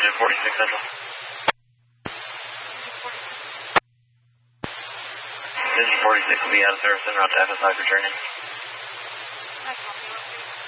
Engine 46 Central. Engine 46 will be out of service en route to FS5 returning.